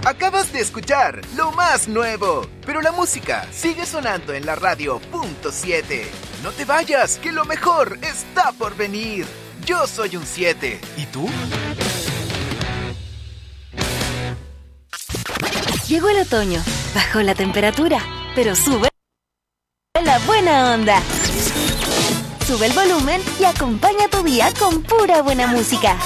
Acabas de escuchar lo más nuevo, pero la música sigue sonando en la radio .7. No te vayas, que lo mejor está por venir. Yo soy un 7. ¿Y tú? Llegó el otoño, bajó la temperatura, pero sube la buena onda. Sube el volumen y acompaña tu día con pura buena música.